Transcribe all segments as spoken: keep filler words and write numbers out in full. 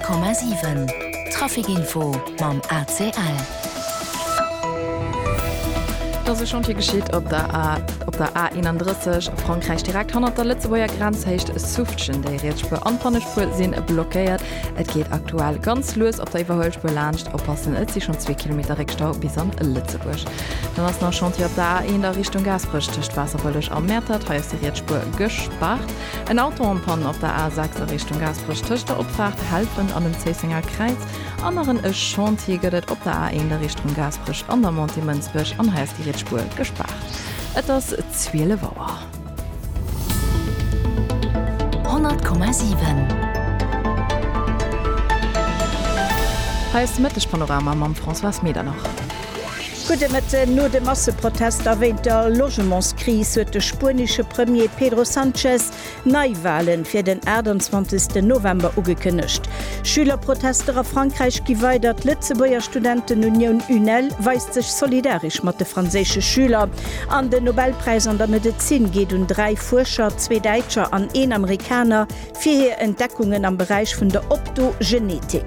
Komma sieben Trafikinfo mam A C L. Das ist schon hier geschieht, ob der A, ob der A einunddreißig Frankreich direkt hundert der Lützeburger Grenze hecht Suftschen, der Rätspur an Pannespur sind blockiert. Es geht aktuell ganz los, ob der Überholspur lanscht, oppassen, es sind schon zwei Kilometer Rückstau bis an Lützeburg. Dann ist noch schon hier ob der A in der Richtung Gasbrüsch, das Wasservolldurch am Meertat, heißt die Rätspur gespart. Ein Auto am Pannen auf der A sechs der Richtung Gasbrüsch, durch der Abfahrt helfen an dem Zesinger Kreuz. Anderen ist schon hier gedet, ob der A in der Richtung Gasbrüsch an der Montimensbusch an heißt die Rätspur Spur gespart. Etwas Zwiele Wauer. hundert Komma sieben Heißt Mittelpanorama am François Meder noch. Gute mit no de Masseprotest erwähnt der Logementskrise huet de spanische Premier Pedro Sánchez Neuwahlen fir den einundzwanzigsten November ugekünnecht. Schülerprotester a Frankreich geweidert Lützeburger Studentenunion U N E L weist sich solidarisch mat de franzésche Schüler. An den Nobelpreis an der Medizin geht um drei Forscher, zwei Deutscher an een Amerikaner fir hier Entdeckungen am Bereich vun der Optogenetik.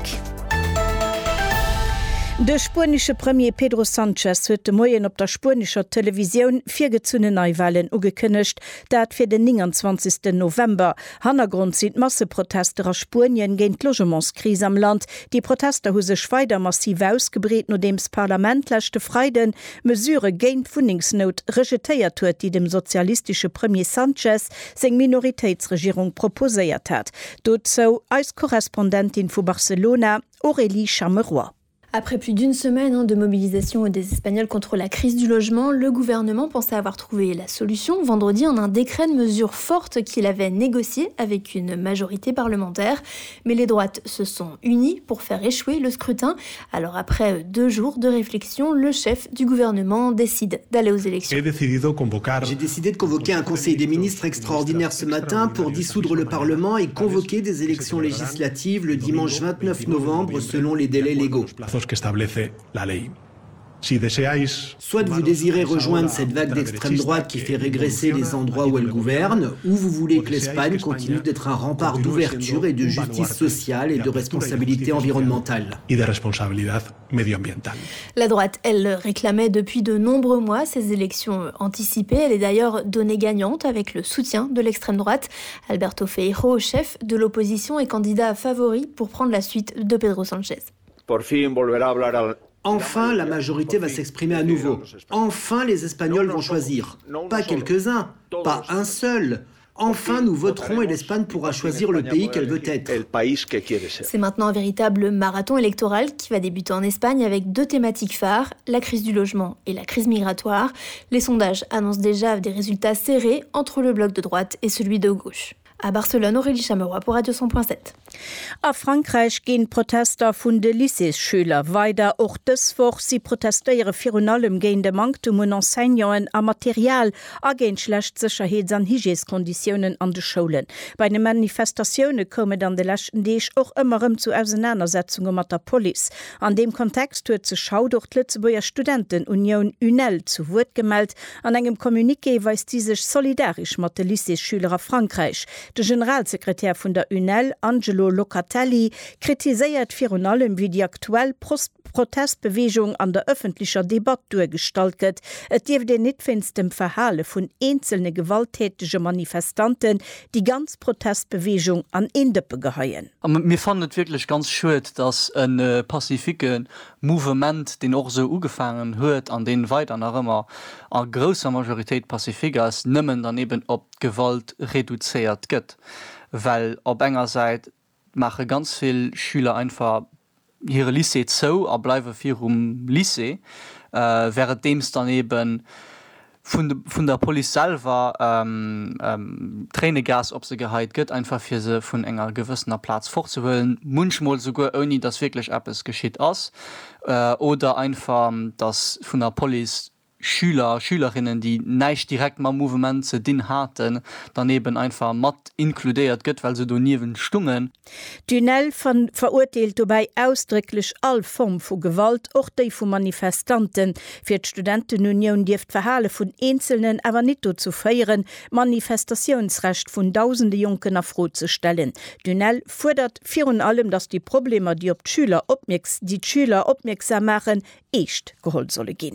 Der spanische Premier Pedro Sánchez huet de Moien op der spanischer Television vier gezune Neuwahlen ugekünnecht, dat fir den einundzwanzigsten November. Hannergrund sind Masseprotester a Spanien géint Logementskrise am Land. Die Protester hu sech weiter massiv ausgebreet, no dems Parlament lächte Freiden Mesure géint Fundungsnot rejetéiert huet, die dem sozialistische Premier Sánchez seg Minoritätsregierung proposéiert hat. Dozo als Korrespondentin vu Barcelona Aurélie Chameroy. Après plus d'une semaine de mobilisation des Espagnols contre la crise du logement, le gouvernement pensait avoir trouvé la solution vendredi en un décret de mesures fortes qu'il avait négocié avec une majorité parlementaire. Mais les droites se sont unies pour faire échouer le scrutin. Alors après deux jours de réflexion, le chef du gouvernement décide d'aller aux élections. J'ai décidé de convoquer un conseil des ministres extraordinaire ce matin pour dissoudre le Parlement et convoquer des élections législatives le dimanche vingt-neuf novembre selon les délais légaux. Que establece la ley. Si deseáis... Soit vous désirez rejoindre cette vague d'extrême droite qui fait régresser les endroits où elle gouverne, ou vous voulez que l'Espagne continue d'être un rempart d'ouverture et de justice sociale et de responsabilité environnementale. Et de responsabilidad medioambiental. La droite, elle, réclamait depuis de nombreux mois ces élections anticipées. Elle est d'ailleurs donnée gagnante avec le soutien de l'extrême droite. Alberto Feijó, chef de l'opposition, est candidat favori pour prendre la suite de Pedro Sánchez. Enfin, la majorité va s'exprimer à nouveau. Enfin, les Espagnols vont choisir. Pas quelques-uns, pas un seul. Enfin, nous voterons et l'Espagne pourra choisir le pays qu'elle veut être. C'est maintenant un véritable marathon électoral qui va débuter en Espagne avec deux thématiques phares, la crise du logement et la crise migratoire. Les sondages annoncent déjà des résultats serrés entre le bloc de droite et celui de gauche. À Barcelone, Aurélie Chameroy pour Radio cent point sept. A Frankreich gehen Protester vun de Lycéeschüler weiter. Och deswoch sie protestéiere virun allem géint de Mantum un Enseignanten a Material a géint schlecht Sicherheits- an Hygieeskonditionen an de Schulen. Bei de Manifestationune komme dann de lächten Deeg och ëmmerem zu Auseinandersetzungen mat der Police. An dem Kontext huet ze Schau durch Lützeburger Studentenunion U N E L zu Wort gemeldt. An engem Kommuniqué weist die sech solidarisch mat de Lycéeschüler a Frankreich. Der Generalsekretär von der U N E L, Angelo Locatelli, kritiséiert virun allem, wie die aktuell Prost Protestbewegung an der öffentlicher Debatte durchgestaltet. Et gebe den nitfinstem Verhale von einzelne gewalttätige Manifestanten die ganz Protestbewegung an Indeppe geheien. Mir fandet wirklich ganz schön, dass ein äh, pacifiken Movement den auch so ugefangen hört, an den weiter nach immer a großer Majorität Pacifikers nimmen daneben ob Gewalt reduziert gött, weil op enger Seite mache ganz viel Schüler einfach ihre Lycée zo a bleiwe fir um Lycée, äh, während dems daneben vun de, vun der Polizei selber ähm, ähm, Trainegas op se geheit gëtt, einfach fir se vun enger gewissener Platz fortzuhöllen, munchmol sogar oni das wirklich Appes geschieht ass, äh, oder einfach das vun der Police Schüler, Schülerinnen, die nicht direkt mal Movement zu den hatten, daneben einfach matt inkludiert gött, weil sie do niewen stungen. Dunel von verurteilt dabei ausdrücklich all Form von Gewalt, auch die von Manifestanten. Für die Studentenunion dürft Verhalle von Einzelnen aber nicht zu feiern, Manifestationsrecht von tausende Jungen auf Froh zu stellen. Dunel fordert für und allem, dass die Probleme, die ob die Schüler aufmerks- die die Schüler aufmerksam machen, echt geholt solle gehen.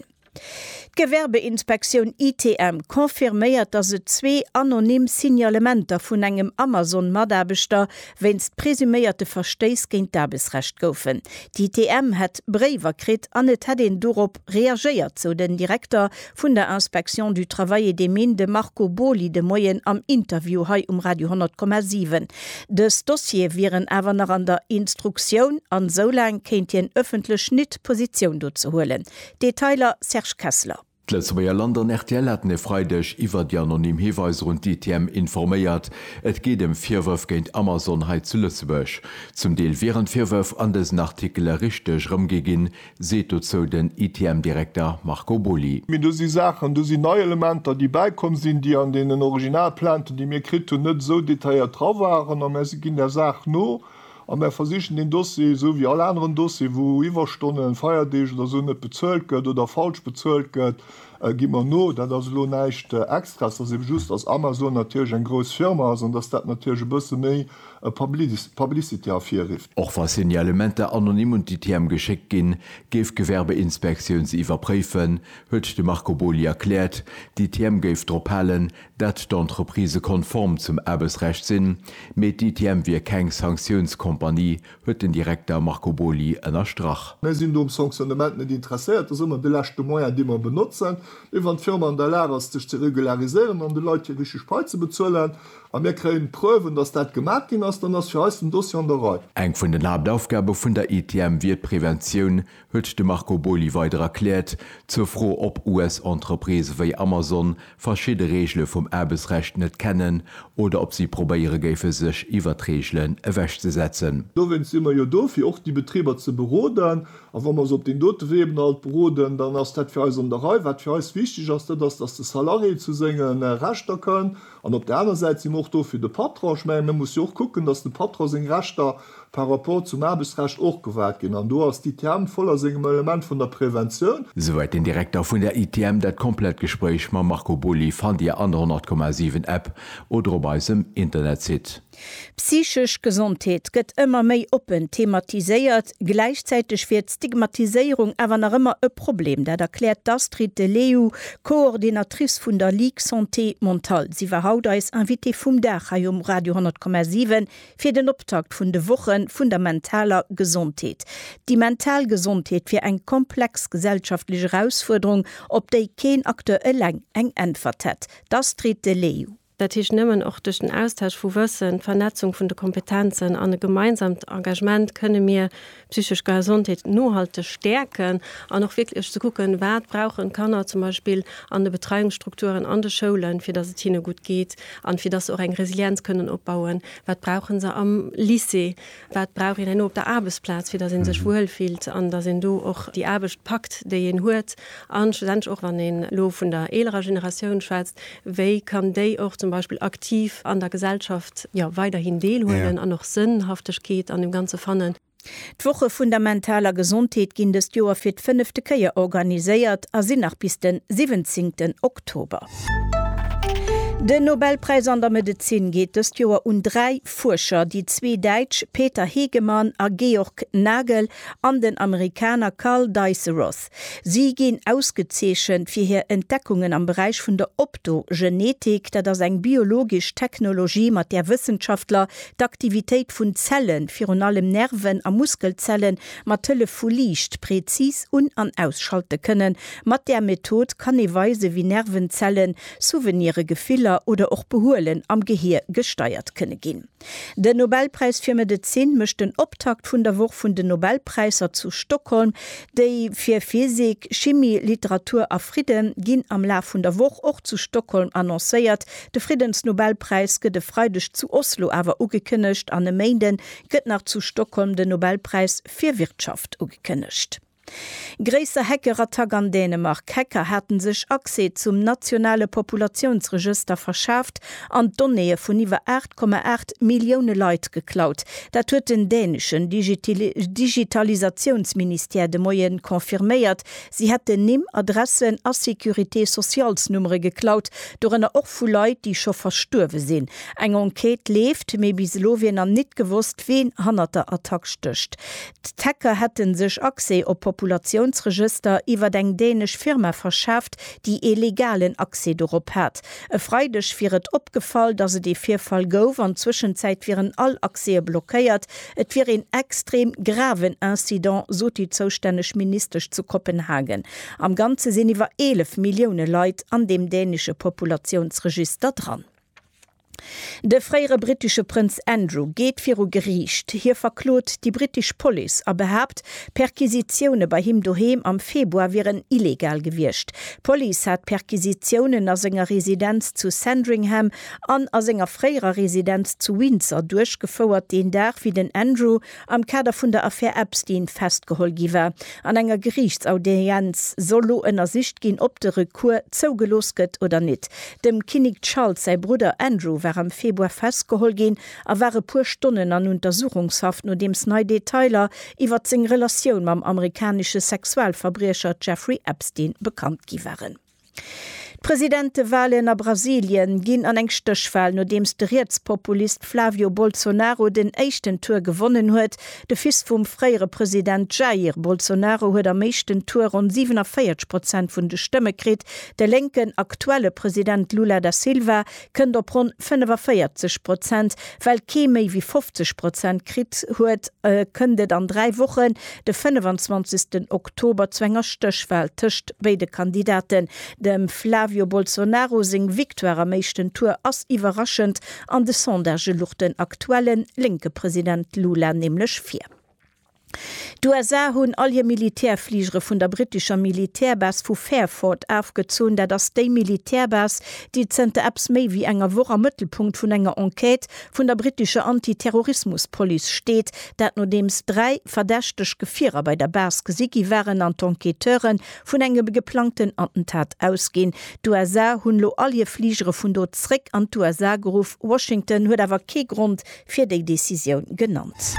Gewerbeinspektion I T M konfirméiert, dat se zwee anonym Signalementer vun engem Amazon Maderbeter wennst presüméierte Versteis géint d'Arbesrecht goufen. Die I T M het Brewer krit an et het den Dorop reagiert zo so den Direktor vun der Inspektion du Travail et des Mines de Marco Boli de Moyen am Interview hai um Radio hundert Komma sieben. Des Dossier viren awer nach an der Instruktion an so lang kenint hien öffentlich net Position do zu holen. Detailer Serge Kessler. Letzteer Lander R T L hat ne Freidech iwwer die anonym Heweis rund die I T M informéiert. Et geht dem Vierwurf géint Amazon heit zu Lützebech. Zum Deel wären Vierwurf an dessen Artikel richteg rëmgegin, seet zo den I T M-Direktor Marco Boli. Min du sie Sachen, du sie neue Elementer, die beikommen sind, die an den Originalplanten, die mir krit net so detailliert drauf waren, am se gin der Sach no. Am er versichen den Dossier so wie alle anderen Dossier, wo Iwerstunden Feierdech oder so net bezölt gëtt oder falsch bezölt gëtt, äh, gimmer no, dat das lo neicht äh, extras, dat just als Amazon natürlich en gros Firma ist und dass dat natürlich bësse méi äh, Publicity afirrift. Och was Signalemente anonym und die T M geschickt gin, geef Gewerbeinspektions iwwerpréfen, huet de Marco Boli erklärt, die T M geif droppellen, dat d'Entreprise konform zum Erbesrecht sinn, met die T M wie keng Sanktionskompanie huet den Direktor Marco Boli ënner Strach. Wir sind um Sanktionement net interessiert, das immer de lachte Moier, die man benutzen, iwwer d Firma an der Lehrer sich zu regularisieren an de Leute rische Speize bezzuelen. Am mir kreen Prüwen, dass dat gemacht gin ass dann ass fir dem Dossier an der Reihe. Eng vun den Hauptaufgabe vun der I T M wird Prävention, huet de Marco Boli weiter erklärt, zu froh ob U S-Entreprise wie Amazon verschiedene Regeln vom Erbesrecht net kennen oder ob sie probiere gefe sich iwwerregeln ewäch zu setzen. Do wenn immer jo do wie auch die Betrieber zu beroden, a wenn man op den Doteweben alt beroden, dann ass dat fir an der Reihe wat fir alles wichtig ist, dass das das Salari zu sengen äh, rechter können. Und op der anderen Seite auch do für de Patron ich mein, man muss auch gucken, dass de Patron se rechter par rapport zum Erbesrecht auch gewährt gehen. Und du hast die T M voller segem Element von der Prävention. Soweit den Direktor von der I T M dat komplett Gespräch ma Marco Boli fand ihr an hundert Komma sieben App oder bei im Internet sit. Psychisch Gesundheit gëtt immer méi open thematiséiert, gleichzeitig fir Stigmatisierung awer nach immer e Problem, dat erklärt Astrid de Leu, Koordinatrice vun der Ligue Santé Mental. Sie war haut als invité vum Dach um Radio hundert Komma sieben fir den Optakt vun de Wochen fundamentaler Gesundheit. Die Mentalgesundheit fir eng komplex gesellschaftliche Herausforderung, op déi kein aktuell lang eng entfert hat. Astrid de Leu. Dat ich nimmen auch durch den Austausch vu Wissen, Vernetzung von de Kompetenzen an ein gemeinsames Engagement könne mir psychisch Gesundheit nurhalte stärken, an noch wirklich zu gucken, was brauchen kann er zum Beispiel an de Betreuungsstrukturen an de Schulen, für das es ihnen gut geht, an für das auch eine Resilienz können aufbauen, was brauchen sie am Lycée, was brauchen sie auf der Arbeitsplatz, für das in sich wohlfühlt, an da sind du auch die Arbeit packt, die ihn hört, an schlussendlich auch an den Lo von der älterer Generation schwätzt, wie kann die auch zum zum Beispiel aktiv an der Gesellschaft ja weiterhin deelholen, ja. an noch sinnhaftig geht an dem ganze Fannen. D'Woche fundamentaler Gesundheit ginn des Joer fir d fünfte Keier organiséiert a sinn nach bis den siebenzehnten Oktober. Den Nobelpreis an der Medizin geht es Joer un drei Forscher, die zwei Deutsch Peter Hegemann a Georg Nagel an den Amerikaner Carl Dice-Roth. Sie gehen ausgezeschen für ihre Entdeckungen am Bereich von der Optogenetik, da das eng biologisch Technologie mat der Wissenschaftler d'Aktivität von Zellen, für allem Nerven a Muskelzellen mat telefolicht präzis und an ausschalten können. Mat der Methode kann e Weise wie Nervenzellen, Souvenire, Gefehler oder auch Behohlen am Gehir gesteuert könne gehen. Der Nobelpreis für Medizin mischt den Optakt von der Woche von den Nobelpreiser zu Stockholm, die für Physik, Chemie, Literatur a Frieden gehen am Lauf von der Woche auch zu Stockholm annonciert. Der Friedensnobelpreis geht Freitag zu Oslo aber ugekündigt, an den Mänden geht nach zu Stockholm der Nobelpreis für Wirtschaft ugekündigt. Gräser Hackerattack an Dänemark. Hacker hatten sich Access zum nationale Populationsregister verschafft an Données von über acht Komma acht Millionen Leute geklaut. Da tut den dänischen Digital Digitalisationsminister de Moyen konfirmiert, sie hätte nimm Adressen als Security-Sozialsnummer geklaut, durch eine auch von Leute, die schon verstorben sind. Ein Enquete lebt, mir bis Slovien an nicht gewusst, wen han der Attack stöcht. Die Hacker hätten sich Access auf Populationsregister iwwer deng dänisch Firma verschafft, die illegalen Access dorop hat. E Freidech firet opgefallen, dat se de Vierfall gouf an Zwischenzeit viren all Access blockéiert. Et vir een extrem graven Incident, so die zostännech ministerisch zu Kopenhagen. Am ganze sinn iwwer elf Millionen Leute an dem dänische Populationsregister dran. De freiere britische Prinz Andrew geht fir Gericht. Hier verklot die British Police a behabt, Perquisitionune bei him doheim am Februar wären illegal gewircht. Police hat Perquisitionen as enger Residenz zu Sandringham an as enger freier Residenz zu Windsor durchgefauert, den der wie den Andrew am Kader vun der Affäre Epstein festgeholgiwer. An enger Gerichtsaudienz solo ennner Sicht gin op de Rekur zougelosket oder net. Dem König Charles sei Bruder Andrew war am Februar festgehol gin, a waren pur Stunden an Untersuchungshaft no dem Snydetailer iwwer zing Relation mam amerikanische Sexualverbrecher Jeffrey Epstein bekannt gewaren. Präsidentewahlen a Brasilien ginn an eng Stöchfall, no dems de Rechtspopulist Flavio Bolsonaro den échten Tour gewonnen huet. De fils vum freiere Präsident Jair Bolsonaro huet am meeschten Tour rund siebenundvierzig Prozent vun de Stimme krit. De lenken aktuelle Präsident Lula da Silva kënnt op rund fünfundvierzig Prozent, weil ke méi wie fünfzig Prozent krit huet äh, kënnet an drei Wochen de fünfundzwanzigsten Oktober zwnger Stöchfall tischcht beide Kandidaten. Dem Flavio Bolsonaro sing Victoire am meeschten Tour ass iwraschend an de Sondage lucht den aktuellen linke Präsident Lula nämlich vier. Du U S A hunn all je Militärfliegere vun der britischer Militärbas vu Fairford aufgezun, dat ass déi Militärbas, die zente Apps méi wie enger Woche am Mëttelpunkt vun enger Enquete vun der britische Antiterrorismuspolice steht, dat no dems drei verdächteg Gefierer bei der Bas gesigi wären an d'Enqueteuren vun engem geplanten Attentat ausgehen. Du U S A hunn lo all je Fliegere vun dort zréck an d'U S A geruf. Washington huet awer ke Grund fir déi Decision genannt.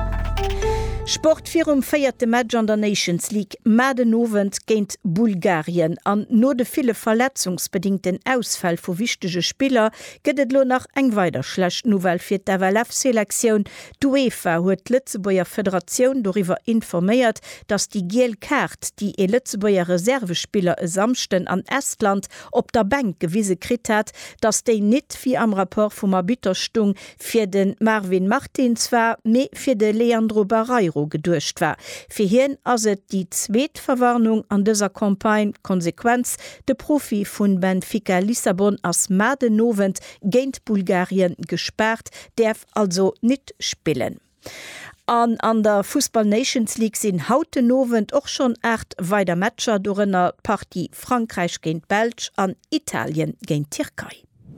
Sportfirum feierte Match an der Nations League Madenowend géint Bulgarien an no de viele verletzungsbedingten Ausfall vu wichtege Spieler gëtt lo nach eng weiter schlecht Novel fir d' W F Selektion. D'UEFA huet Lützebauer Föderation darüber informiert, dass die Gelkart, die e Lützebauer Reservespieler e samsten an Estland op der Bank gewiese krit hat, dass déi net wie am rapport vum Erbitterstung fir den Marvin Martins war, mé fir de Leandro Barreiro gedurcht war. Für hien as et die Zweetverwarnung an dieser Kampagne Konsequenz de Profi vun Benfica Lissabon as Madenowend géint Bulgarien gesperrt, derf also net spillen. An, an der Fußball Nations League sind haute Novent auch schon acht weiter Matcher durchner Partie Frankreich géint Belg an Italien géint Türkei.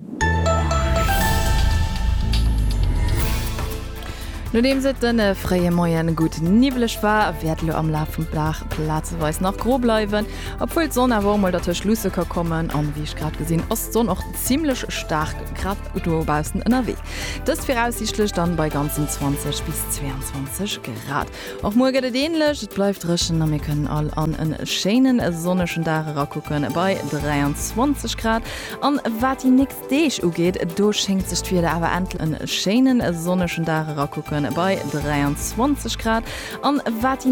No dem se den äh, freie Moien gut nivelech war, werdlo am Lafen blach Plazeweis nach grob bleiwen, obwohl Sonne wo mal dat Schlusse ka kommen an wie ich grad gesinn ost so noch ziemlich stark grad dubausen N R W. Das voraussichtlich dann bei ganzen zwanzig bis zweiundzwanzig Grad. Auch morgen denlech, et bleibt rischen, wir können all an en schönen sonneschen Dare rakucken bei dreiundzwanzig Grad. An wat die nix Deich ugeht, do schenkt sich wieder aber endlich en schönen sonneschen Dare rakucken bei dreiundzwanzig Grad an wat die